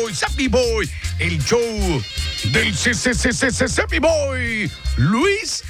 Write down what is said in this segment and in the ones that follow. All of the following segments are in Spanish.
Zappy Boy, el show del Zappy Boy, Luis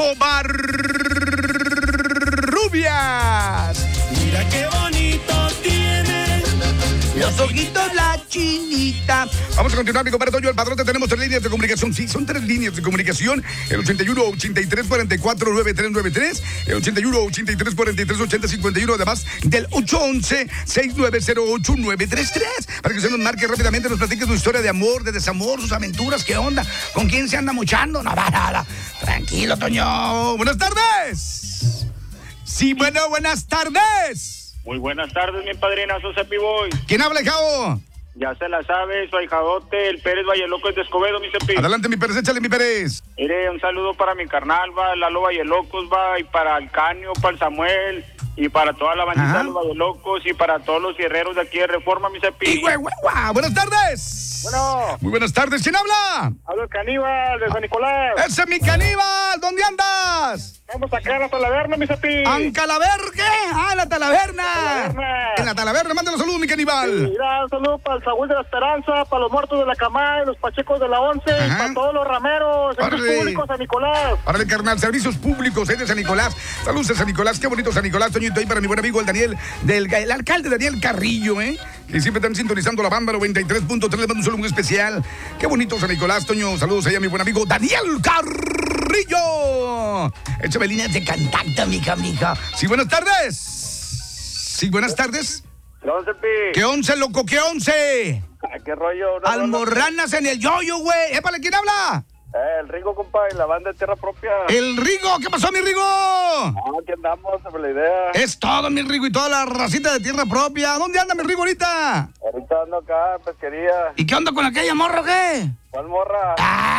Covarrubias. Mira qué bonito tiene los ojitos la chinita. Vamos a continuar, mi compadre Toño, el padrón. Tenemos 3 líneas de comunicación. Sí, son 3 líneas de comunicación. El 81 83 44 9393, el 81 83 43 80 51, además del 811 6908 933. Para que usted nos marque rápidamente, nos platique su historia de amor, de desamor, sus aventuras, qué onda, con quién se anda mochando. No. Tranquilo, Toño. Buenas tardes. Sí, bueno, buenas tardes. Muy buenas tardes, mi padrinazo Zappy Boy. ¿Quién habla, hijao? Ya se la sabe, soy Jadote, el Pérez Valleloco de Escobedo, mi Zappy. Adelante, mi Pérez, échale, mi Pérez. Mire, un saludo para mi carnal, va, Lalo Vallelocos, va, y para el Canio, para el Samuel, y para toda la bandita de los Vallelocos, y para todos los guerreros de aquí de Reforma, mi Zappy. Buenas tardes. Bueno. Muy buenas tardes, ¿quién habla? Hablo el Caníbal de San Nicolás. ¡Ese es mi Caníbal! ¿Dónde andas? Vamos acá a la Talaverna, mi Zappy. ¿En Calavergue? ¡Ah, en la Talaverna! En la Talaverna, mándale saludos, mi Caníbal. Sí, mira, un saludo para el Saúl de la Esperanza, para los muertos de la Camay, los Pachecos de la 11, y para todos los rameros, servicios públicos San Nicolás. Órale, carnal, servicios públicos de San Nicolás. Saludos de San Nicolás, qué bonito San Nicolás, Toñito, ahí para mi buen amigo el Daniel, el alcalde Daniel Carrillo, que siempre están sintonizando la banda 93.3, le mando un saludo muy especial. Qué bonito San Nicolás, Toño, saludos ahí a mi buen amigo Daniel Carrillo. Échame líneas de contacto, mija. Sí, buenas tardes. Sí, buenas tardes. ¿Qué 11, loco? ¿Qué 11? ¿Qué rollo? Almorranas en el yoyo, güey. ¿Épale, quién habla? El Rigo, compa, y la banda de Tierra Propia. El Rigo, ¿qué pasó, mi Rigo? Aquí andamos sobre la idea. Es todo, mi Rigo, y toda la racita de Tierra Propia. ¿Dónde anda mi Rigo ahorita? Ahorita ando acá en pesquería. ¿Y qué onda con aquella morra, qué? ¿Cuál morra?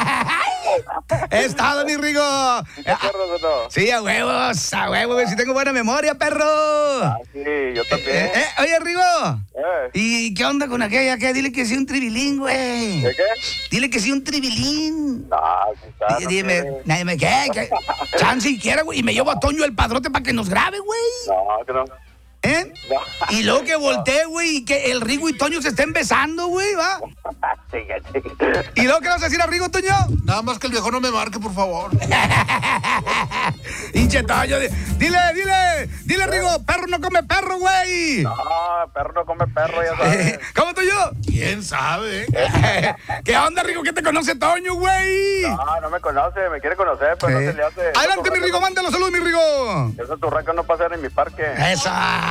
Es todo, mi Rigo. ¿Perros o no? Sí, a huevos, güey. Si tengo buena memoria, perro. Sí, yo también. Oye, Rigo. ¿Y qué onda con aquella? ¿Qué? Dile que sí un tribilín, güey. ¿De qué? Dile que sí un tribilín. Sí está. Dime, ¿qué? Chance y quiera, güey. Y me llevo a Toño el padrote para que nos grabe, güey. No, que no. No. Y luego que voltee, güey, y que el Rigo y Toño se estén besando, güey, ¿va? ¿Y luego qué vas a decir a Rigo, Toño? Nada más que el viejo no me marque, por favor. Hinche Toño, dile, Rigo, perro no come perro, güey. No, perro no come perro, ya sabes. ¿Cómo, Toño? ¿Quién sabe? ¿Qué onda, Rigo? ¿Qué te conoce Toño, güey? No me conoce, me quiere conocer, pero no se le hace. Adelante, mi Rigo, mándalo, saludos, mi Rigo. Esos turracos no pasan en mi parque. ¡Eso!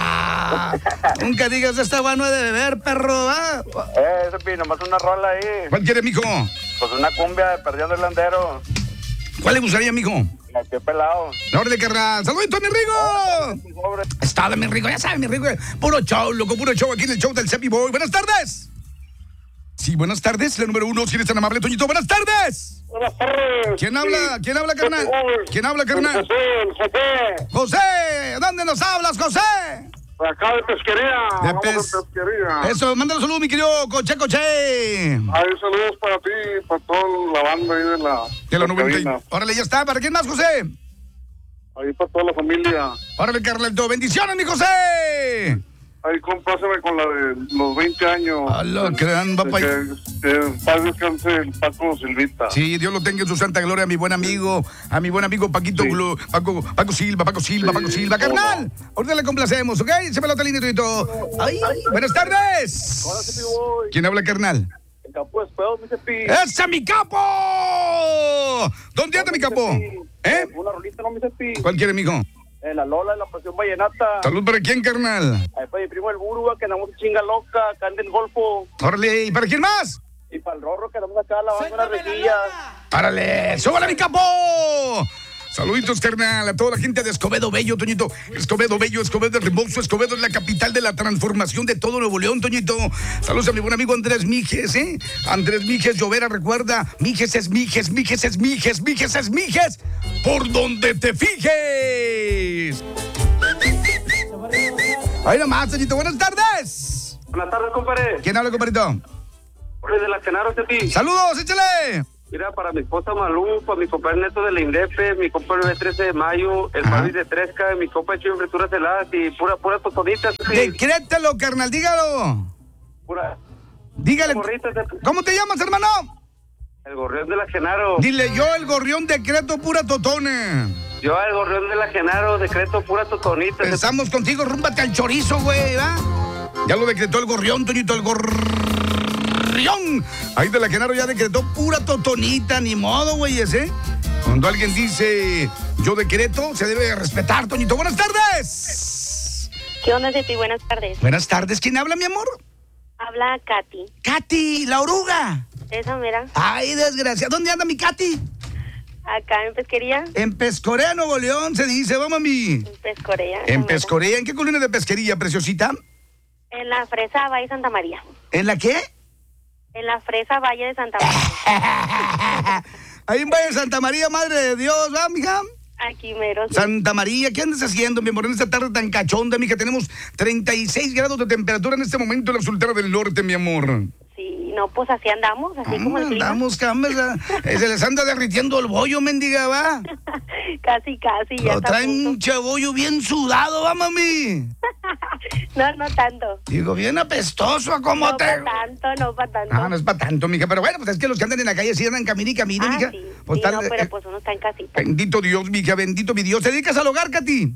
Nunca digas esta agua no es de beber, perro, ¿va? Ese pi, nomás una rola ahí. ¿Cuál quiere, mijo? Pues una cumbia de Perdiendo el Landero. ¿Cuál le gustaría, mijo? La que pelado. La orden de carnal. ¡Saludito, mi Rigo! Está de mi Rigo, ya sabes, mi Rigo. Puro show, loco, puro show aquí en el show del Zappy Boy. ¡Buenas tardes! Sí, buenas tardes. La número 1, si eres tan amable, Toñito. ¡Buenas tardes! Buenas tardes. ¿Quién habla? ¿Quién habla, carnal? ¿Quién habla, carnal? José. ¡José! ¿Dónde nos hablas, José? Acá de pesquería. De pesquería. Eso, mándale saludos, mi querido Coche. Hay saludos para ti, para toda la banda ahí de la 90. Órale, ya está. ¿Para quién más, José? Ahí para toda la familia. Órale, Carlito. Bendiciones, mi José. Ahí compáseme con la de los 20 años. Hola, gran papá. Que paz descanse el Paco Silvita. Sí, Dios lo tenga en su santa gloria, a mi buen amigo Paquito, sí. Paco Silva, carnal. Ahorita le complacemos, ¿ok? Se me lo línea y todo. Ay, buenas tardes. Hola, Zappy Boy. ¿Quién habla, carnal? El Capo de Espejo, mi Zappy. ¡Ese mi capo! ¿Dónde anda mi capo? Una rolita, ¿no, mi Zappy? ¿Cuál quiere, mijo? La Lola de la Pasión Vallenata. ¿Salud para quién, carnal? Ahí para mi primo el Burua, que andamos chinga loca, acá anda el Golfo. Órale, ¿y para quién más? Y para el Rorro, que andamos acá lavando unas rejillas. ¡Árale! ¡Súbale, mi capo! Saluditos, carnal, a toda la gente de Escobedo Bello, Toñito. Escobedo Bello, Escobedo Hermoso. Escobedo es la capital de la transformación de todo Nuevo León, Toñito. Saludos a mi buen amigo Andrés Mijes, Andrés Mijes Llovera, recuerda, Mijes es Mijes, Mijes es Mijes, Mijes es Mijes, por donde te fijes. Ahí nomás, Toñito, buenas tardes. Buenas tardes, compadre. ¿Quién habla, compadrito? Jorge de la Canaro, Zappy. Saludos, échale. Mira, para mi esposa Malú, para mi compadre Neto de la INDEPE, mi compadre de 13 de mayo, el Fabi de Tresca, mi compa Chivo en Frituras Heladas y pura totonitas. Decrétalo, carnal, dígalo. Pura Dígale. Morrito, ¿Cómo te llamas, hermano? el gorrión de la Genaro. Dile yo, el gorrión decreto pura totone. Yo, el gorrión de la Genaro, decreto pura totonita. Empezamos contigo, rúmbate al chorizo, güey, ¿va? Ya lo decretó el gorrión, Toñito, el gorrión. Ahí de la Genaro ya decretó pura totonita, ni modo, güey, ese. Cuando alguien dice yo decreto, se debe respetar, Toñito. Buenas tardes. ¿Qué onda, Cepi? Buenas tardes. Buenas tardes. ¿Quién habla, mi amor? Habla Katy. Katy, la oruga. Esa mira. Ay, desgracia. ¿Dónde anda mi Katy? Acá en Pesquería. En Pescorea, Nuevo León, se dice, va, mami. En Pescorea. En Pescorea. ¿En qué colonia de pesquería, preciosita? En la Fresa Valle Santa María. ¿En la qué? En la Fresa Valle de Santa María. Ahí en Valle de Santa María, madre de Dios, ¿va, mija? Aquí mero. Sí. Santa María, ¿qué andas haciendo, mi amor, en esta tarde tan cachonda, mija? Tenemos 36 grados de temperatura en este momento en la Sultana del Norte, mi amor. Sí, no, pues así andamos, así como el clima. Andamos, cámara. Se les anda derritiendo el bollo, mendiga, va. Casi, ya Lo está a traen punto. un chabollo bien sudado, va, mami. No tanto. Digo, bien apestoso, ¿a cómo No te...? no para tanto. No, no es para tanto, mija. Pero bueno, pues es que los que andan en la calle sí andan camine y camine, mija. Sí, Pues sí, tal- no, pero pues uno está en casita. Bendito Dios, mija, bendito mi Dios. ¿Te dedicas al hogar, Katy?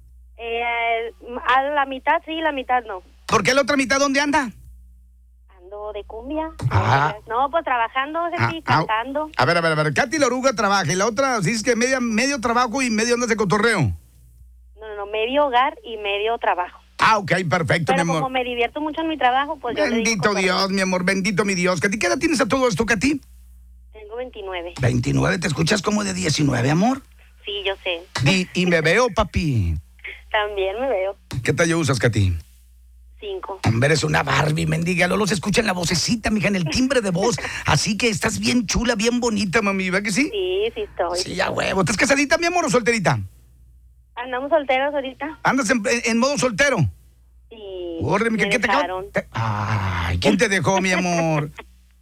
A la mitad sí, la mitad no. ¿Por qué la otra mitad dónde anda? Ando de cumbia. Ah. No, pues trabajando, Cepi, cantando. A ver. Katy la oruga trabaja y la otra, sí es que medio trabajo y medio andas de cotorreo. No, medio hogar y medio trabajo. Ah, ok, perfecto, Pero mi amor. como me divierto mucho en mi trabajo, pues yo le Bendito dedico Dios, mi amor, bendito mi Dios. Katy, ¿qué edad tienes a todo esto, Katy? Tengo 29. 29, ¿te escuchas como de 19, amor? Sí, yo sé. Y me veo, papi. También me veo. ¿Qué talla usas, Katy? 5. Hombre, eres una Barbie, mendiga. Lolo se escucha en la vocecita, mija, en el timbre de voz. Así que estás bien chula, bien bonita, mami, ¿verdad que sí? Sí estoy. Sí, ya huevo. ¿Estás casadita, mi amor, o solterita? Andamos solteros ahorita. ¿Andas en modo soltero? Sí. Corre, mija, me ¿qué te dejaron. Ay, ¿quién te dejó, mi amor?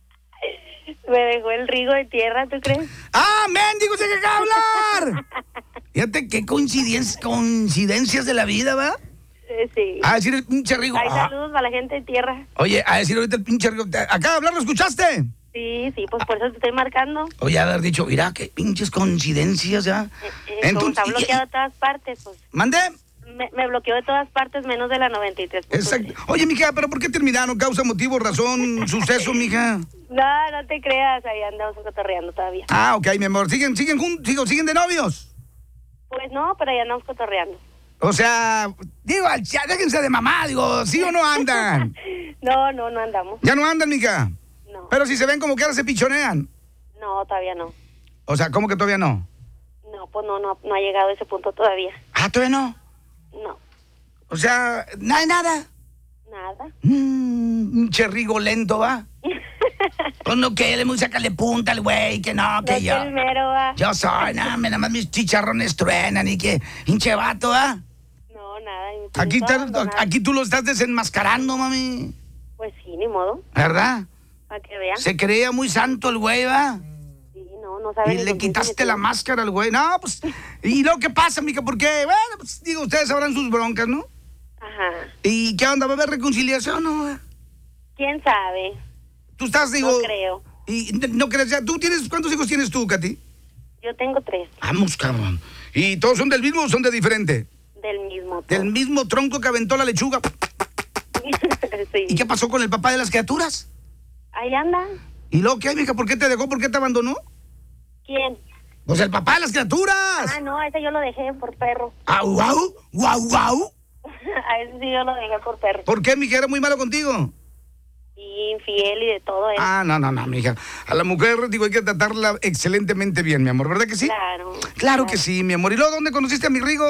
Me dejó el Rigo de tierra, ¿tú crees? ¡Ah, mendigo, se que hablar! Fíjate qué coincidencias de la vida, ¿va? Sí. A decir el pinche Rigo. Hay saludos para la gente de tierra. Oye, a decir ahorita el pinche Rigo. Acá de hablar, ¿lo escuchaste? Sí, pues por eso te estoy marcando. Oye, haber dicho, mira, qué pinches coincidencias, ¿ya? Como está bloqueado de todas partes, pues. ¿Mande? Me bloqueó de todas partes, menos de la 93. Exacto. Oye, mija, ¿pero por qué terminaron? ¿Causa, motivo, razón, suceso, mija? No te creas, ahí andamos cotorreando todavía. Ah, ok, mi amor. ¿Siguen juntos? ¿Siguen de novios? Pues no, pero ahí andamos cotorreando. O sea, digo, ya déjense de mamá, digo, ¿sí o no andan? No andamos. ¿Ya no andan, mija? No. Pero si se ven como que ahora se pichonean. No, todavía no. O sea, ¿cómo que todavía no? No, pues no ha llegado a ese punto todavía. Ah, ¿todavía no? No, O sea, nada. nada. Un cherrigo lento, ¿va? Pues no que muy sácale punta al güey, que no, que No, yo. que el mero va. Yo soy, nada más mis chicharrones truenan y que hinche vato, ¿va? No, nada. Aquí tú lo estás desenmascarando, mami. Pues sí, ni modo, ¿Verdad? para que vean. Se creía muy santo el güey, ¿va? Sí, no sabe Y ni le con quién se quitaste la metió. máscara al güey. No, pues. ¿Y lo que pasa, mija? Porque, bueno, pues digo, ustedes sabrán sus broncas, ¿no? Ajá. ¿Y qué onda? ¿Va a haber reconciliación o no? ¿Quién sabe? Tú estás, digo. No creo. ¿Y no crees ya? ¿Cuántos hijos tienes tú, Katy? Yo tengo 3 Vamos, cabrón. ¿Y todos son del mismo o son de diferente? del mismo. Del mismo tronco que aventó la lechuga. Sí. ¿Y qué pasó con el papá de las criaturas? Ahí anda. ¿Y luego qué, mija? ¿Por qué te dejó? ¿Por qué te abandonó? ¿Quién? Pues el papá de las criaturas. Ah, no, a ese yo lo dejé por perro. ¡Au, guau! ¡Guau, guau! A ese sí yo lo dejé por perro. ¿Por qué, mija? ¿Era muy malo contigo? Y infiel y de todo eso. Ah, no, mija. A la mujer, digo, hay que tratarla excelentemente bien, mi amor, ¿verdad que sí? Claro. Claro que sí, mi amor. ¿Y luego dónde conociste a mi Rigo?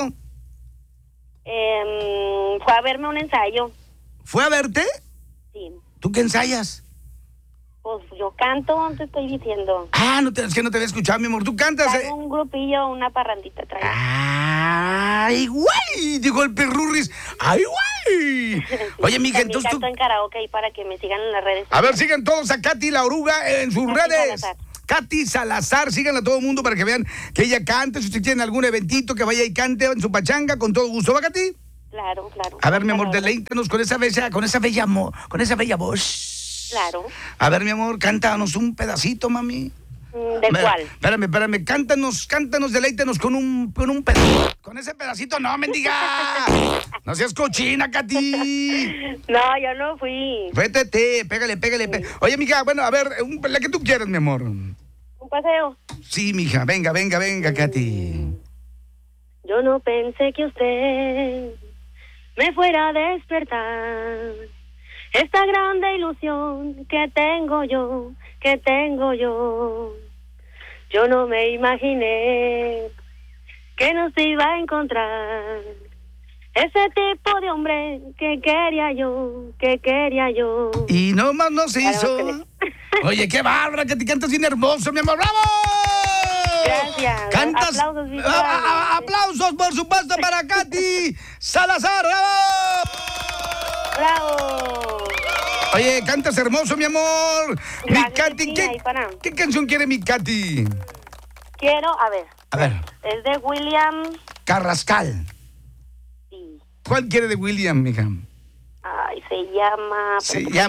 Fue a verme un ensayo. ¿Fue a verte? Sí. ¿Tú qué ensayas? Pues yo canto, te estoy diciendo. Ah, es que no te había escuchado, mi amor. ¿Tú cantas? Traigo un grupillo, una parrandita traigo. ¡Ay, güey! Dijo el perrurris. ¡Ay, güey! Oye, mija, También entonces tú... canto en karaoke ahí para que me sigan en las redes. A ver, sigan todos a Katy la oruga en sus Katy redes. Salazar. Katy Salazar, síganla a todo el mundo para que vean que ella canta. Si usted tiene algún eventito, que vaya y cante en su pachanga, con todo gusto. ¿Va, Katy? Claro. A ver, mi amor, Claro. deleítanos con esa bella voz. Claro. A ver, mi amor, cántanos un pedacito, mami. ¿De cuál? Espérame, cántanos, deleítenos con un pedacito. Con ese pedacito no, mendiga. No seas cochina, Katy. No, yo no fui. Vete, pégale. Oye, mija, bueno, a ver, la que tú quieras, mi amor. ¿Un paseo? Sí, mija, venga, Katy. Yo no pensé que usted me fuera a despertar. Esta grande ilusión que tengo yo. Yo no me imaginé que nos iba a encontrar. Ese tipo de hombre que quería yo. Y nomás no se Claro hizo. que le- Oye, qué bárbara, que te cantas bien hermoso, mi amor. ¡Bravo! Gracias. Cantas. Aplausos, Víctor. Aplausos, por supuesto, para Katy Salazar. ¡Bravo! Oye, cantas hermoso, mi amor. Mi Gracias, Katy, Cristina, y para- ¿qué canción quiere mi Katy? Quiero, a ver, A ver, es de William. Carrascal. Sí. ¿Cuál quiere de William, mija? Ay, se llama.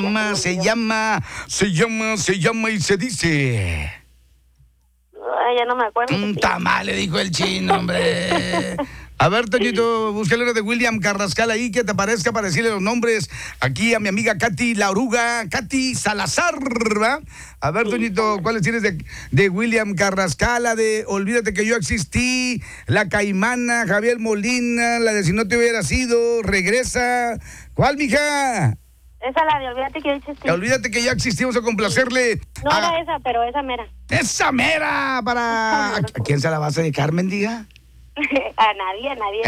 Se llama y se dice. Ay, ya no me acuerdo. Un tamal, le dijo el chino, hombre. A ver, Toñito, búscale una de William Carrascal ahí que te parezca para decirle los nombres aquí a mi amiga Katy la oruga, Katy Salazar, ¿va? A ver, Toñito, ¿cuáles tienes de William Carrascal? La de Olvídate que yo existí, La Caimana, Javier Molina, la de Si no te hubiera sido, Regresa. ¿Cuál, mija? Esa la de Olvídate que yo existí. Olvídate que ya existimos a complacerle. No era esa, pero esa mera. ¡Esa mera! Para... ¿A quién se la vas a dedicar, mendiga? A nadie.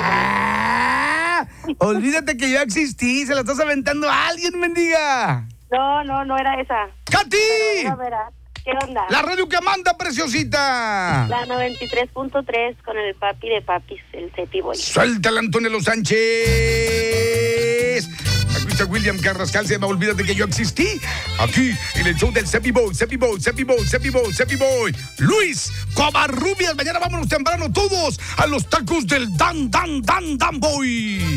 Olvídate que yo existí, se la estás aventando a alguien, mendiga. No era esa. ¡Katy! Esa mera. ¿Qué onda? La radio que manda, preciosita. La 93.3 con el papi de papis, el Cepi Boy. Suéltala, Antonio Sánchez. Aquí está William Carrascal, se llama Olvídate que yo existí. Aquí, en el show del Cepi Boy. Luis Covarrubias. Mañana vámonos temprano todos a los tacos del Dan Boy.